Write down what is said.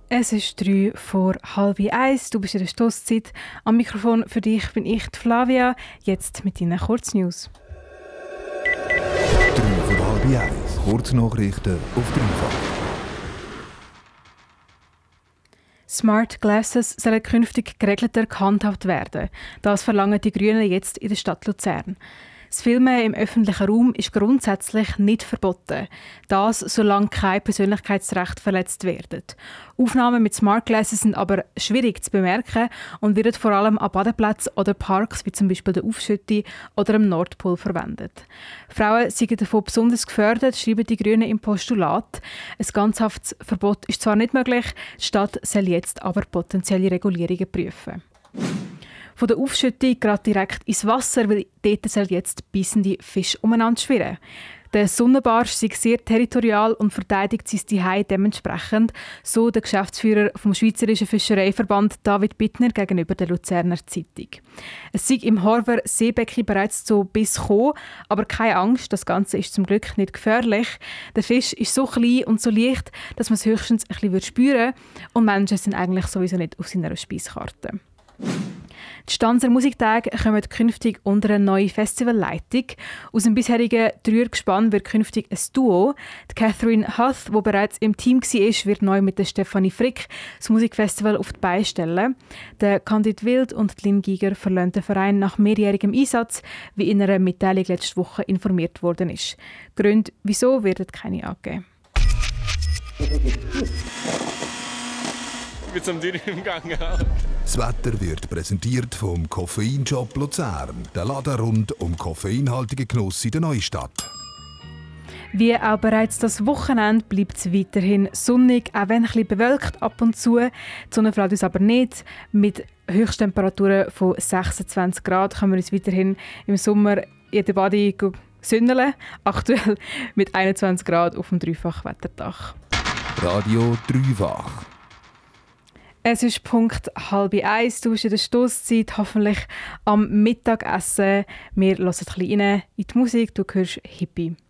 Es ist 1:03. Du bist in der Stosszeit. Am Mikrofon für dich bin ich, die Flavia. Jetzt mit deinen Kurznews. 1:03. Kurznachrichten auf dreifach. Smart Glasses sollen künftig geregelter gehandhabt werden. Das verlangen die Grünen jetzt in der Stadt Luzern. Das Filmen im öffentlichen Raum ist grundsätzlich nicht verboten. Das, solange kein Persönlichkeitsrecht verletzt wird. Aufnahmen mit Smart Glasses sind aber schwierig zu bemerken und werden vor allem an Badeplätzen oder Parks wie zum Beispiel der Aufschütte oder am Nordpol verwendet. Frauen sind davon besonders gefördert, schreiben die Grünen im Postulat. Ein ganzhaftes Verbot ist zwar nicht möglich, die Stadt soll jetzt aber potenzielle Regulierungen prüfen. Von der Aufschüttung gerade direkt ins Wasser, weil dort soll jetzt bissende Fische umeinander schwirren. Der Sonnenbarsch sei sehr territorial und verteidigt sein Zuhause dementsprechend, so der Geschäftsführer vom Schweizerischen Fischereiverband David Bittner gegenüber der Luzerner Zeitung. Es sei im Horver Seebecken bereits zu Biss gekommen, aber keine Angst, das Ganze ist zum Glück nicht gefährlich. Der Fisch ist so klein und so leicht, dass man es höchstens ein bisschen spüren würde und Menschen sind eigentlich sowieso nicht auf seiner Speiskarte. Die Stanzer Musiktage kommen künftig unter eine neue Festivalleitung. Aus dem bisherigen Dreiergespann wird künftig ein Duo. Die Catherine Huth, die bereits im Team war, wird neu mit der Stefanie Frick das Musikfestival auf die Beine stellen. Der Candid Wild und Lynn Giger verlassen den Verein nach mehrjährigem Einsatz, wie in einer Mitteilung letzte Woche informiert worden ist. Gründe, wieso, werden keine angegeben. Ich bin zum Dürren im Gang. Das Wetter wird präsentiert vom Koffeinshop Luzern. Der Laden rund um koffeinhaltigen Genuss in der Neustadt. Wie auch bereits das Wochenende bleibt es weiterhin sonnig, auch wenn ein bisschen bewölkt ab und zu. Die Sonne fällt uns aber nicht. Mit Höchsttemperaturen von 26 Grad können wir uns weiterhin im Sommer in der Body sünneln. Aktuell mit 21 Grad auf dem Dreifachwetterdach. Radio Dreifach. Es ist Punkt 1:30. Du bist in der Stosszeit, hoffentlich am Mittagessen. Wir hören ein bisschen rein in die Musik. Du hörst Hippie.